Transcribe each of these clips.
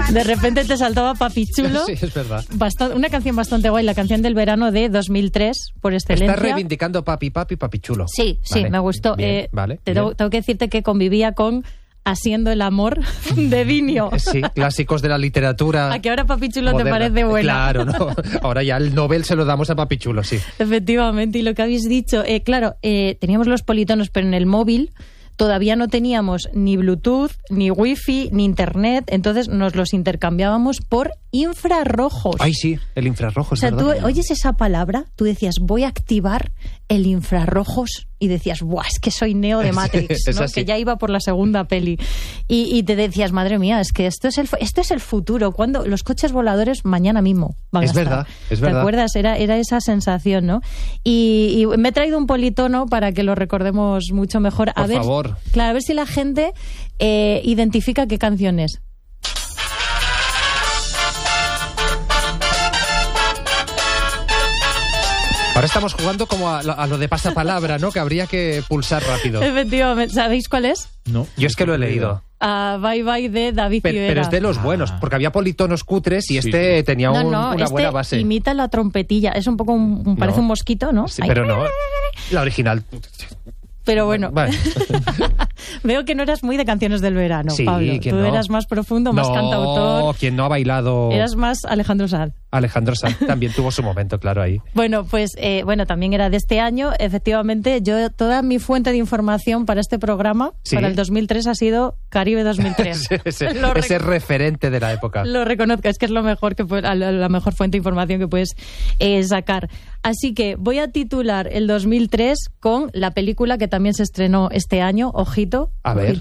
De repente te saltaba Papi Chulo. Sí, es verdad. Una canción bastante guay, la canción del verano de 2003, por excelencia. Estás reivindicando Papi Chulo. Sí, vale. Me gustó. Bien, Tengo que decirte que convivía con Haciendo el amor de Vinio. Sí, clásicos de la literatura. ¿A que ahora Papi Chulo moderna te parece buena? Claro, no. Ahora ya el Nobel se lo damos a Papi Chulo, sí. Efectivamente, y lo que habéis dicho, teníamos los politonos, pero en el móvil todavía no teníamos ni Bluetooth, ni Wi-Fi, ni Internet, entonces nos los intercambiábamos por infrarrojos. Ay, sí, el infrarrojo, es verdad. O sea, tú oyes esa palabra, tú decías, voy a activar el infrarrojos, y decías, ¡buah, es que soy Neo de Matrix! ¿no? Que ya iba por la segunda peli. Y te decías, madre mía, es que esto es el futuro. Cuando los coches voladores mañana mismo van a estar. Es verdad. ¿Te acuerdas? Era esa sensación, ¿no? Y me he traído un politono para que lo recordemos mucho mejor. Por favor. Claro, a ver si la gente identifica qué canción es. Ahora estamos jugando como a lo de pasapalabra, ¿no? Que habría que pulsar rápido. Efectivamente. ¿Sabéis cuál es? No. Yo es que lo he leído. Bye Bye de David Civera. Pero es de los buenos, porque había politonos cutres y este tenía una buena base. Imita la trompetilla. Es un poco parece un mosquito, ¿no? Sí, pero no. La original. Pero bueno, veo que no eras muy de canciones del verano, sí, Pablo. Tú eras más profundo, más cantautor. No, quien no ha bailado. Eras más Alejandro Sanz. Alejandro Sanz también tuvo su momento, claro, ahí. Bueno, pues también era de este año. Efectivamente, toda mi fuente de información para este programa, para el 2003, ha sido Caribe 2003. ese referente de la época. Lo reconozco, es que es lo mejor la mejor fuente de información que puedes sacar. Así que voy a titular el 2003 con la película que también se estrenó este año, ojito.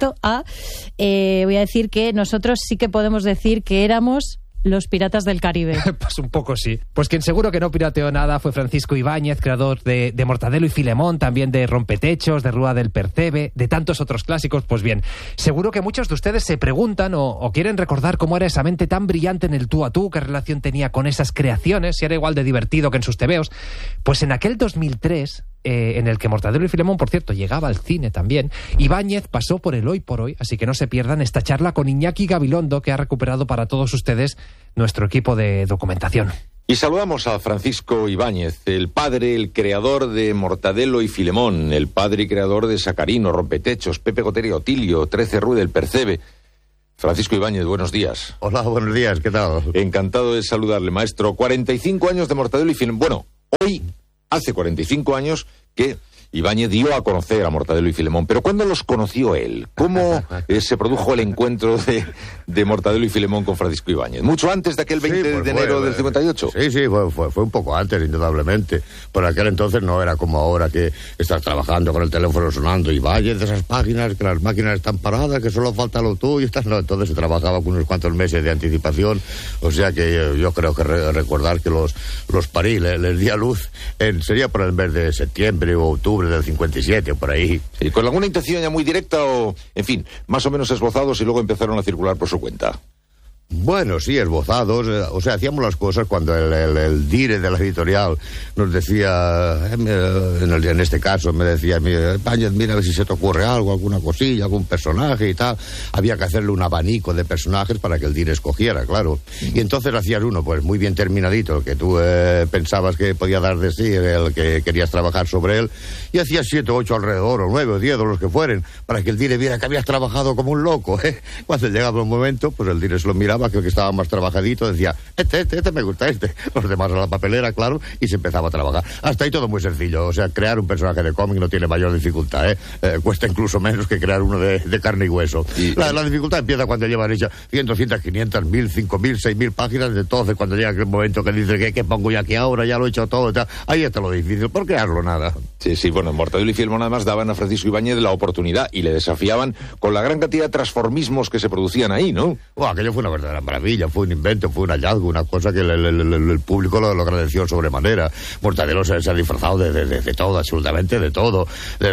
Voy a decir que nosotros sí que podemos decir que éramos los piratas del Caribe. Pues un poco sí. Pues quien seguro que no pirateó nada fue Francisco Ibáñez, creador de Mortadelo y Filemón, también de Rompetechos, de Rúa del Percebe, de tantos otros clásicos. Pues bien, seguro que muchos de ustedes se preguntan o quieren recordar cómo era esa mente tan brillante en el tú a tú, qué relación tenía con esas creaciones, si era igual de divertido que en sus tebeos. Pues en aquel 2003... en el que Mortadelo y Filemón, por cierto, llegaba al cine también, Ibáñez pasó por el Hoy por Hoy, así que no se pierdan esta charla con Iñaki Gabilondo, que ha recuperado para todos ustedes nuestro equipo de documentación. Y saludamos a Francisco Ibáñez, el padre, el creador de Mortadelo y Filemón, el padre y creador de Sacarino, Rompetechos, Pepe Gotera y Otilio, 13 Rue del Percebe. Francisco Ibáñez, buenos días. Hola, buenos días, ¿qué tal? Encantado de saludarle, maestro. 45 años de Mortadelo y Filemón. Bueno, hoy... Hace 45 años que Ibáñez dio a conocer a Mortadelo y Filemón. Pero ¿cuándo los conoció él? ¿Cómo se produjo el encuentro de Mortadelo y Filemón con Francisco Ibáñez? ¿Mucho antes de aquel 20 de enero del 58? Sí, fue un poco antes, indudablemente. Por aquel entonces no era como ahora que estás trabajando con el teléfono sonando y vayas de esas páginas, que las máquinas están paradas, que solo falta lo tuyo. No, entonces se trabajaba con unos cuantos meses de anticipación. O sea que yo creo que recordar que los parí, les di a luz, sería por el mes de septiembre o octubre del 57, por ahí. ¿Y con alguna intención ya muy directa o, en fin, más o menos esbozados y luego empezaron a circular por su cuenta? Bueno, sí, esbozados, o sea, hacíamos las cosas cuando el dire de la editorial nos decía, en este caso me decía, Ibáñez, mira a ver si se te ocurre algo, alguna cosilla, algún personaje y tal. Había que hacerle un abanico de personajes para que el dire escogiera, claro. Y entonces hacías uno, pues muy bien terminadito, que tú pensabas que podía dar de sí, el que querías trabajar sobre él, y hacías 7 o 8 alrededor, o 9 o 10 o los que fueren, para que el dire viera que habías trabajado como un loco, ¿eh? Cuando llegaba un momento, pues el dire se lo miraba, creo que estaba más trabajadito, decía, este me gusta los demás a la papelera, claro, y se empezaba a trabajar. Hasta ahí todo muy sencillo, o sea, crear un personaje de cómic no tiene mayor dificultad, cuesta incluso menos que crear uno de carne y hueso. La dificultad empieza cuando llevan hecha 100, 200, 500, 1000, 5000, 6000 páginas, de entonces cuando llega aquel momento que dice, ¿qué pongo yo aquí ahora? Ya lo he hecho todo, tal. Ahí está lo difícil, por crearlo nada. Sí, bueno, en Mortadelo y Filemón además daban a Francisco Ibáñez la oportunidad y le desafiaban con la gran cantidad de transformismos que se producían ahí, ¿no? Aquello fue una verdadera maravilla, fue un invento, fue un hallazgo, una cosa que el público lo agradeció sobremanera. Mortadelo se ha disfrazado de todo, absolutamente de todo,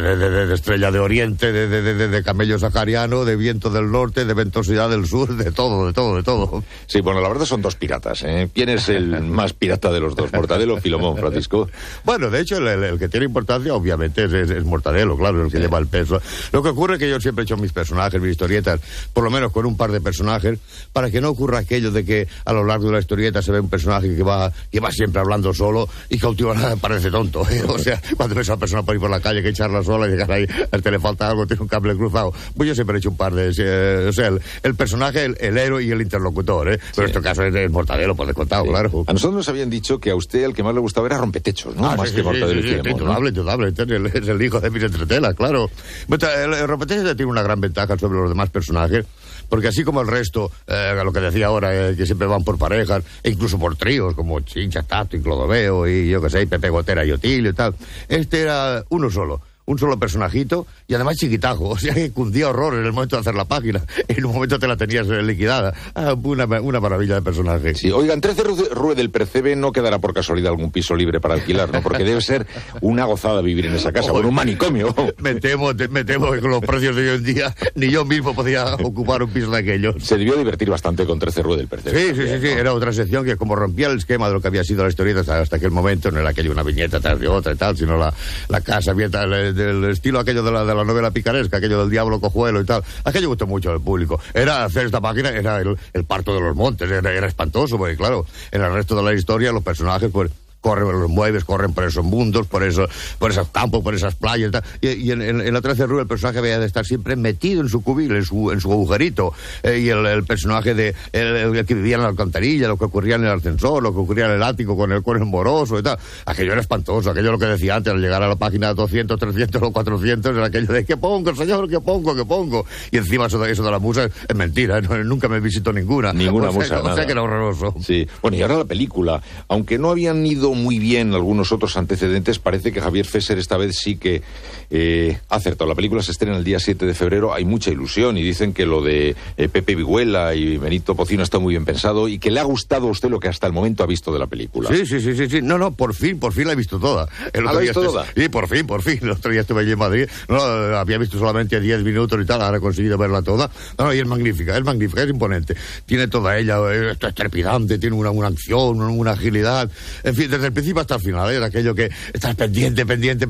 de estrella de oriente, de camello sahariano, de viento del norte, de ventosidad del sur, de todo. Sí, bueno, la verdad son dos piratas, ¿eh? ¿Quién es el más pirata de los dos, Mortadelo o Filemón, Francisco? Bueno, de hecho, el que tiene importancia circunstancia, obviamente es Mortadelo, claro, el que lleva el peso. Lo que ocurre es que yo siempre he hecho mis personajes, mis historietas, por lo menos con un par de personajes, para que no ocurra aquello de que a lo largo de la historieta se ve un personaje que va siempre hablando solo y que a última hora parece tonto, ¿eh? O sea, cuando ves a una persona por ahí por la calle que charla sola y llegas ahí, a este le falta algo, tiene un cable cruzado. Pues yo siempre he hecho un par de... o sea, el personaje, el héroe y el interlocutor, ¿eh? Pero en este caso es Mortadelo, por descontado, claro. A nosotros nos habían dicho que a usted el que más le gustaba era Rompetechos, ¿no? Más que Mortadelo y Filemón. Indudable, es el hijo de Miguel Entretela, claro. El Rompetechos tiene una gran ventaja sobre los demás personajes, porque así como el resto, lo que decía ahora, que siempre van por parejas, e incluso por tríos, como Chincha, Tato y Clodoveo, y yo qué sé, Pepe Gotera y Otilio y tal, este era uno solo. Un solo personajito y además chiquitajo, o sea que cundía horror en el momento de hacer la página. En un momento te la tenías liquidada. Una maravilla de personaje. Sí, oigan, 13 Rue del Percebe no quedará por casualidad algún piso libre para alquilar, ¿no? Porque debe ser una gozada vivir en esa casa, con un manicomio. Me temo que con los precios de hoy en día ni yo mismo podía ocupar un piso de aquellos. Se debió divertir bastante con 13 Rue del Percebe. Sí, era otra sección que como rompía el esquema de lo que había sido la historieta hasta aquel momento, no era aquello una viñeta tras de otra y tal, sino la casa abierta del estilo aquello de la novela picaresca, aquello del diablo cojuelo y tal. Aquello gustó mucho al público. Era hacer esta máquina, era el parto de los montes, era espantoso, porque claro, en el resto de la historia los personajes pues corren los mueves, corren por esos mundos, por esos campos, por esas playas y tal. Y en la 13 Rue el personaje había de estar siempre metido en su cubil, en su agujerito. Y el personaje el que vivía en la alcantarilla, lo que ocurría en el ascensor, lo que ocurría en el ático con el moroso y tal. Aquello era espantoso, aquello lo que decía antes, al llegar a la página 200, 300 o 400, era aquello de ¿qué pongo, señor? ¿Qué pongo? Y encima eso de la musa es mentira, nunca me visitó ninguna. Ninguna musa, nada. O sea que era horroroso. Sí. Bueno, y ahora la película, aunque no habían ido muy bien algunos otros antecedentes, parece que Javier Fesser esta vez sí que ha acertado. La película se estrena el día 7 de febrero, hay mucha ilusión y dicen que lo de Pepe Viguela y Benito Pocino está muy bien pensado y que le ha gustado a usted lo que hasta el momento ha visto de la película. Sí. No, por fin la he visto toda. ¿La visto toda? Sí, por fin. El otro día estuve allí en Madrid, no, había visto solamente 10 minutos y tal, ahora he conseguido verla toda. No, y es magnífica, es imponente. Tiene toda ella, esto es trepidante, tiene una acción, una agilidad. En fin, desde el principio hasta el final, era aquello que estás pendiente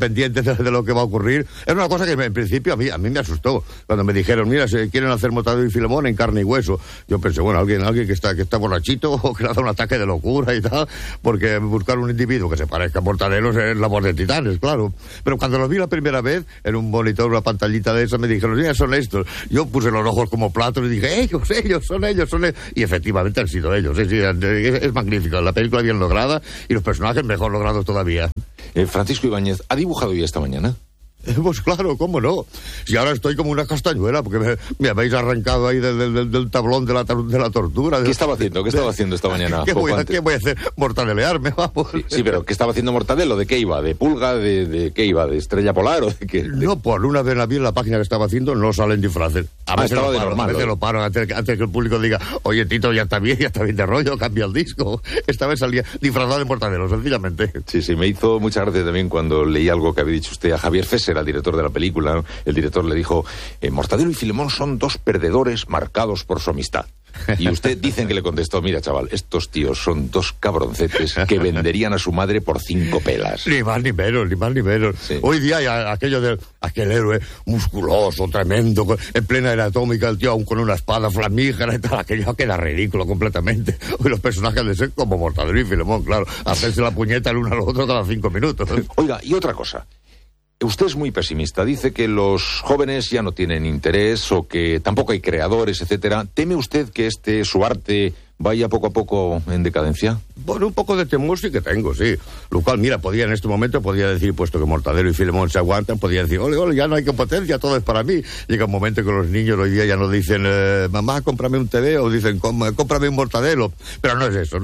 de lo que va a ocurrir. Era una cosa que en principio a mí me asustó. Cuando me dijeron, mira, se quieren hacer Mortadelo y Filemón en carne y hueso. Yo pensé, bueno, alguien que está borrachito o que le ha dado un ataque de locura y tal, porque buscar un individuo que se parezca a Mortadelo es la voz de Titanes, claro. Pero cuando lo vi la primera vez, en un monitor, una pantallita de esa, me dijeron, mira, son estos. Yo puse los ojos como platos y dije, ellos, son ellos. Y efectivamente han sido ellos. Sí, es magnífico. La película bien lograda y los personajes mejor logrados todavía. Francisco Ibáñez, ¿ha dibujado ya esta mañana? Pues claro, ¿cómo no? Si ahora estoy como una castañuela, porque me habéis arrancado ahí del tablón de la tortura. ¿Qué estaba haciendo esta mañana? ¿Qué voy a hacer? Mortadelearme, vamos. Sí, pero ¿qué estaba haciendo Mortadelo? ¿De qué iba? ¿De pulga? ¿De qué iba? ¿De estrella polar? ¿O de qué? No, por una vez la vi en la página que estaba haciendo, no salen disfraces. Estaba de normal. A veces lo paro antes que el público diga, oye, Tito, ya está bien de rollo, cambia el disco. Esta vez salía disfrazado de Mortadelo, sencillamente. Sí, me hizo mucha gracia también cuando leí algo que había dicho usted a Javier Fesser, al director de la película. El director le dijo, Mortadelo y Filemón son dos perdedores marcados por su amistad. Y usted dicen que le contestó, mira chaval, estos tíos son dos cabroncetes que venderían a su madre por 5 pelas. Ni más ni menos. Sí. Hoy día aquel héroe musculoso, tremendo, en plena era atómica, el tío aún con una espada flamígera y tal, aquello queda ridículo completamente. Hoy los personajes de ser como Mortadelo y Filemón, claro, hacerse la puñeta el uno al otro cada 5 minutos. Oiga, y otra cosa. Usted es muy pesimista, dice que los jóvenes ya no tienen interés o que tampoco hay creadores, etcétera. ¿Teme usted que su arte vaya poco a poco en decadencia? Bueno, un poco de temor sí que tengo, sí. Lo cual, mira, en este momento podía decir, puesto que Mortadelo y Filemón se aguantan, podía decir, ole, ya no hay competencia, todo es para mí. Llega un momento que los niños hoy día ya no dicen, mamá, cómprame un TV, o dicen, cómprame un Mortadelo. Pero no es eso.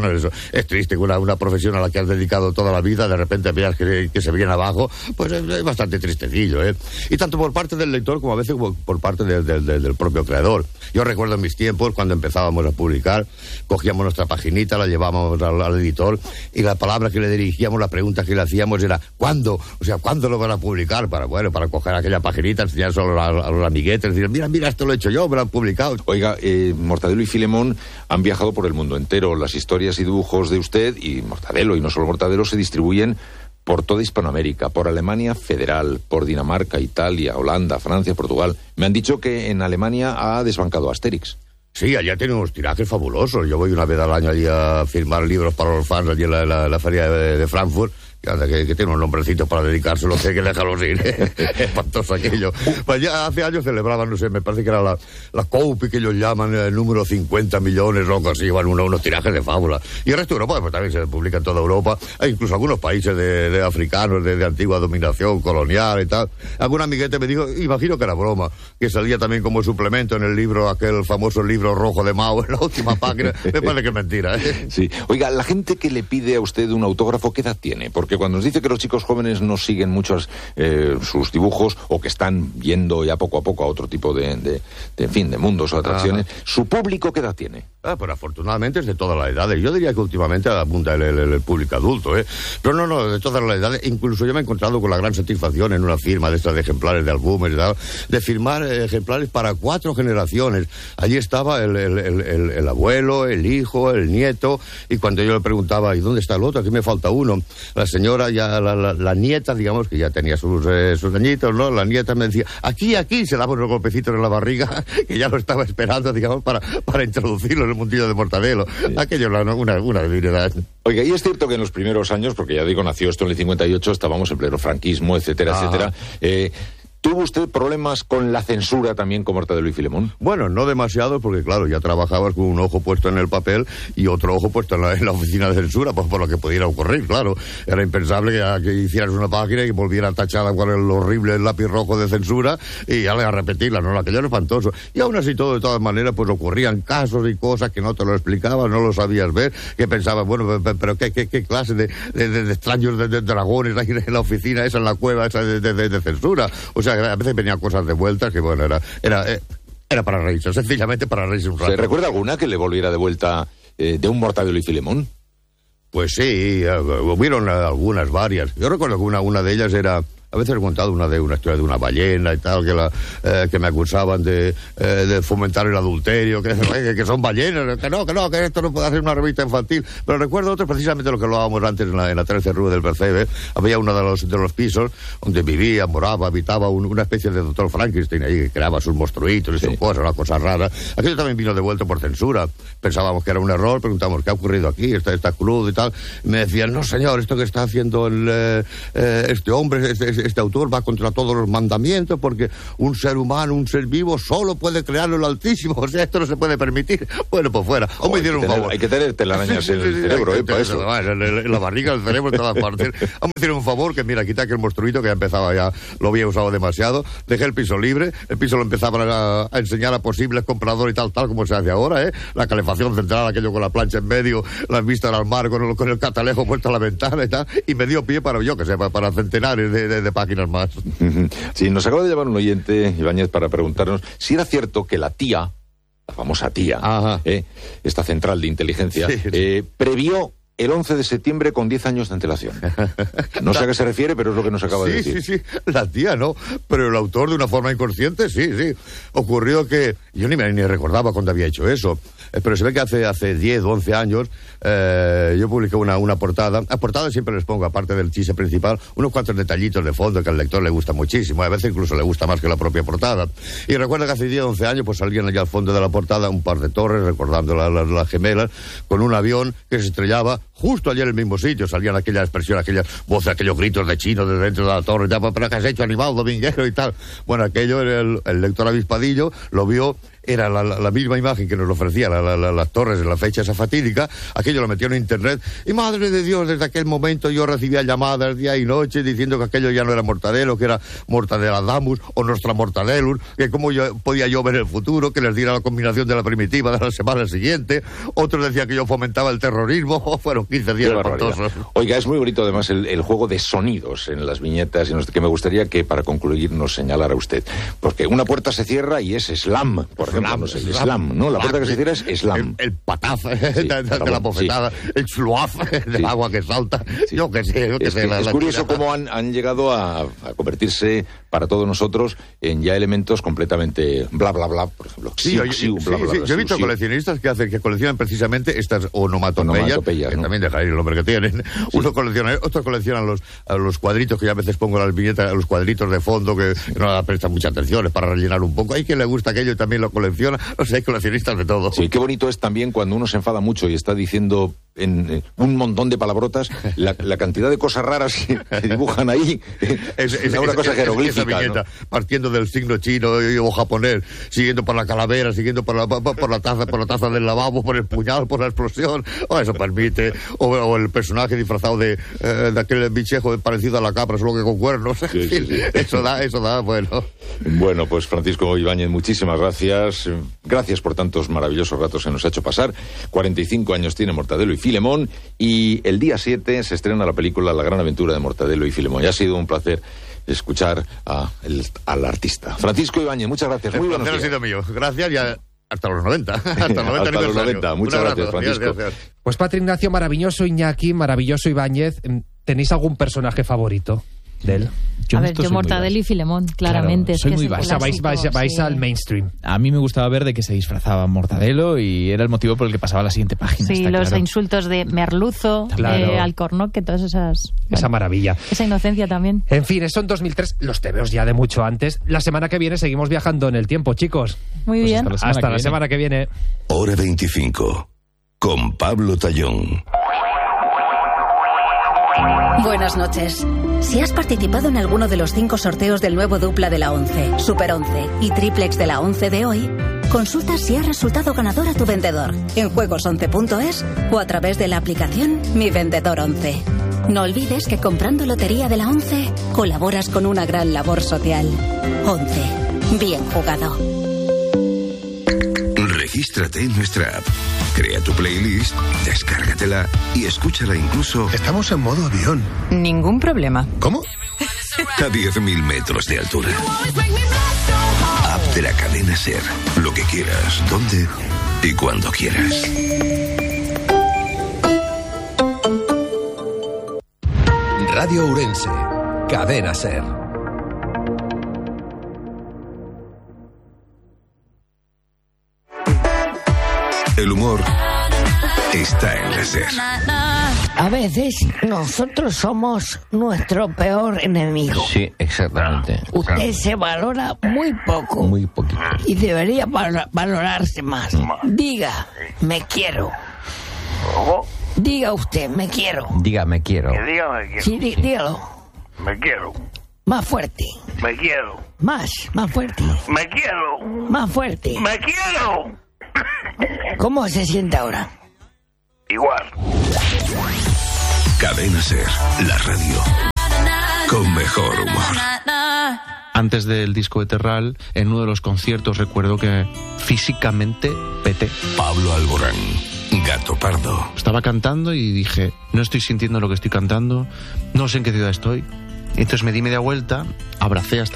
Es triste que una profesión a la que has dedicado toda la vida, de repente veas que se viene abajo, pues es bastante tristecillo, ¿eh? Y tanto por parte del lector como a veces por parte del propio creador. Yo recuerdo en mis tiempos, cuando empezábamos a publicar, cogíamos nuestra paginita, la llevábamos al editor y la palabra que le dirigíamos, la pregunta que le hacíamos era ¿cuándo? O sea, ¿cuándo lo van a publicar? Para coger aquella paginita, enseñárselo a los amiguetes, decir, mira, esto lo he hecho yo, me lo han publicado. Oiga, Mortadelo y Filemón han viajado por el mundo entero. Las historias y dibujos de usted y Mortadelo, y no solo Mortadelo, se distribuyen por toda Hispanoamérica, por Alemania Federal, por Dinamarca, Italia, Holanda, Francia, Portugal. Me han dicho que en Alemania ha desbancado a Asterix. Sí, allá tiene unos tirajes fabulosos. Yo voy una vez al año allí a firmar libros para los fans allí en la feria de Frankfurt. Que tiene un nombrecito para dedicárselo, sé que déjalo ir. Espantoso aquello. Pues ya hace años celebraban, no sé, me parece que era la Coupe, que ellos llaman el número 50 millones, o algo así, iban unos tirajes de fábula. Y el resto de Europa, pues también se publica en toda Europa, e incluso algunos países de africanos, de antigua dominación colonial y tal. Algún amiguete me dijo, imagino que era broma, que salía también como suplemento en el libro, aquel famoso libro rojo de Mao, en la última página. Me parece que es mentira, ¿eh? Sí. Oiga, la gente que le pide a usted un autógrafo, ¿qué edad tiene? Porque cuando nos dice que los chicos jóvenes no siguen mucho sus dibujos, o que están yendo ya poco a poco a otro tipo de mundos o atracciones, ¿su público qué edad tiene? Pues afortunadamente es de todas las edades. Yo diría que últimamente abunda el público adulto, ¿eh? Pero no, de todas las edades. Incluso yo me he encontrado con la gran satisfacción en una firma de estas de ejemplares de álbumes y tal, de firmar ejemplares para 4 generaciones. Allí estaba el abuelo, el hijo, el nieto, y cuando yo le preguntaba, ¿y dónde está el otro? Aquí me falta uno. La señora, ya la nieta, digamos, que ya tenía sus añitos, ¿no? La nieta me decía, aquí, se daba unos golpecitos en la barriga, que ya lo estaba esperando, digamos, para introducirlo en el mundillo de Mortadelo. Sí. Aquello era una debilidad. Oiga, y es cierto que en los primeros años, porque ya digo, nació esto en el 58, estábamos en pleno franquismo, etcétera, etcétera. ¿Tuvo usted problemas con la censura también con Mortadelo y Filemón? Bueno, no demasiado, porque claro, ya trabajabas con un ojo puesto en el papel y otro ojo puesto en la oficina de censura, pues por lo que pudiera ocurrir, claro. Era impensable que hicieras una página y volviera tachada con el horrible lápiz rojo de censura y ya le a repetirla, ¿no? Aquello era espantoso. Y aún así todo, de todas maneras, pues ocurrían casos y cosas que no te lo explicaban, no lo sabías ver, que pensabas, bueno, pero ¿qué clase de extraños de dragones hay en la oficina esa, en la cueva esa de censura? O sea, a veces venían cosas de vueltas que, bueno, era para reírse, sencillamente para reírse un rato. ¿Se recuerda alguna que le volviera de vuelta de un Mortadelo y Filemón? Pues sí, hubieron algunas, varias. Yo recuerdo que una de ellas era... A veces he contado una historia de una ballena y tal, que me acusaban de fomentar el adulterio, que son ballenas, que esto no puede hacer una revista infantil. Pero recuerdo otro, precisamente lo que hablábamos antes en la 13 Rue del Percebe. Había uno de los pisos donde habitaba una especie de doctor Frankenstein ahí, que creaba sus monstruitos y sus cosas, una cosa rara. Aquello también vino devuelto por censura. Pensábamos que era un error, preguntamos, ¿qué ha ocurrido aquí? Está crudo y tal. Me decían, no señor, esto que está haciendo este hombre, este autor va contra todos los mandamientos, porque un ser humano, un ser vivo, solo puede crearlo el Altísimo. O sea, esto no se puede permitir. Bueno, pues fuera. O me hicieron un favor. Hay que tener telarañas en el cerebro, para eso. En la barriga, el cerebro, en todas partes. O me hicieron un favor, que mira, quita aquel monstruito que ya empezaba, ya lo había usado demasiado. Dejé el piso libre. El piso lo empezaban a enseñar a posibles compradores y tal como se hace ahora, ¿eh? La calefacción central, aquello con la plancha en medio, las vistas al mar, con el catalejo puesto a la ventana y tal. Y me dio pie para, yo que sé, para centenares de páginas más. Sí, nos acaba de llamar un oyente, Ibáñez, para preguntarnos si era cierto que la tía, la famosa tía, esta central de inteligencia, previó el 11 de septiembre con 10 años de antelación. No sé a qué se refiere, pero es lo que nos acaba de decir. Sí, la tía no, pero el autor de una forma inconsciente, sí. Ocurrió que yo ni recordaba cuando había hecho eso, pero se ve que hace 10 o 11 años yo publiqué una portada. A portada siempre les pongo, aparte del chiste principal, unos cuantos detallitos de fondo que al lector le gusta muchísimo, a veces incluso le gusta más que la propia portada. Y recuerdo que hace 10 o 11 años pues salían allá al fondo de la portada un par de torres, recordando las gemelas, con un avión que se estrellaba justo allí en el mismo sitio. Salían aquellas expresiones, aquellas voces, aquellos gritos de chino desde dentro de la torre, pero ¿qué has hecho, animal dominguero y tal? Bueno, aquello el lector avispadillo lo vio. Era la misma imagen que nos ofrecía las torres en la fecha esa fatídica. Aquello lo metió en internet y madre de Dios, desde aquel momento yo recibía llamadas día y noche diciendo que aquello ya no era Mortadelo, que era Mortadelamus o Nostra Mortadelus, que cómo podía yo ver el futuro, que les diera la combinación de la primitiva de la semana siguiente. Otros decían que yo fomentaba el terrorismo. Fueron 15 días espantosos. Oiga, es muy bonito además el juego de sonidos en las viñetas, que me gustaría que para concluir nos señalara usted, porque una puerta se cierra y es slam, por ejemplo, no sé, el slam, ¿no? La puerta que se cierra es slam. El pataz de la bofetada, el fluaf del agua que salta. Yo que sé. Es curioso cómo han llegado a convertirse para todos nosotros en ya elementos completamente bla, bla, bla, por ejemplo. Yo he visto coleccionistas que coleccionan precisamente estas onomatopeyas, que también deja ir el nombre que tienen. Otros coleccionan los cuadritos, que yo a veces pongo las viñetas, los cuadritos de fondo, que no prestan mucha atención, es para rellenar un poco. Hay quien le gusta aquello y también lo colecciona. O sea, hay coleccionistas de todo. Sí, qué bonito es también cuando uno se enfada mucho y está diciendo en un montón de palabrotas la cantidad de cosas raras que dibujan ahí. Es una cosa jeroglífica, esa viñeta, ¿no? Partiendo del signo chino o japonés, siguiendo por la calavera, siguiendo por la taza del lavabo, por el puñal, por la explosión. Eso permite. O el personaje disfrazado de aquel bichejo parecido a la cabra, solo que con cuernos. Sí. Eso da, bueno. Bueno, pues Francisco Ibáñez, muchísimas gracias. Gracias por tantos maravillosos ratos que nos ha hecho pasar. 45 años tiene Mortadelo y Filemón, y el día 7 se estrena la película La gran aventura de Mortadelo y Filemón. Y ha sido un placer escuchar al artista. Francisco Ibáñez, muchas gracias. Muy buenos días. Ha sido mío. Gracias y hasta los 90. Hasta los 90. Muchas gracias, Francisco. Gracias. Pues Patri Ignacio, maravilloso Iñaki, maravilloso Ibáñez. ¿Tenéis algún personaje favorito de él? Yo Mortadelo y Filemón, claramente. Claro, soy muy básico. Vais al mainstream. A mí me gustaba ver de que se disfrazaba Mortadelo y era el motivo por el que pasaba a la siguiente página. Sí, los insultos de Merluzo, de Alcornoque, todas esas... Esa maravilla. Esa inocencia también. En fin, eso en 2003, los tebeos ya de mucho antes. La semana que viene seguimos viajando en el tiempo, chicos. Muy bien. Hasta la semana que viene. Hora 25, con Pablo Tallón. Buenas noches. Si has participado en alguno de los 5 sorteos del nuevo dupla de la 11, Super 11 y triplex de la 11 de hoy, consulta si has resultado ganador a tu vendedor en juegos11.es o a través de la aplicación Mi Vendedor 11. No olvides que comprando lotería de la 11 colaboras con una gran labor social. 11. Bien jugado. Regístrate en nuestra app. Crea tu playlist, descárgatela y escúchala incluso... Estamos en modo avión. Ningún problema. ¿Cómo? A 10.000 metros de altura. App de la cadena SER. Lo que quieras, donde y cuando quieras. Radio Ourense. Cadena SER. El humor está en la SER. A veces nosotros somos nuestro peor enemigo. Sí, exactamente. Usted se valora muy poco. Muy poquito. Y debería valorarse más. Diga, me quiero. Diga usted, me quiero. Diga, me quiero. Sí, dígalo. Me quiero. Más fuerte. Me quiero. Más fuerte. Me quiero. Más fuerte. Me quiero. ¿Cómo se siente ahora? Igual. Cadena SER, la radio con mejor humor. Antes del disco de Terral, en uno de los conciertos recuerdo que físicamente peté. Pablo Alborán, Gato Pardo. Estaba cantando y dije, no estoy sintiendo lo que estoy cantando, no sé en qué ciudad estoy. Entonces me di media vuelta, abracé hasta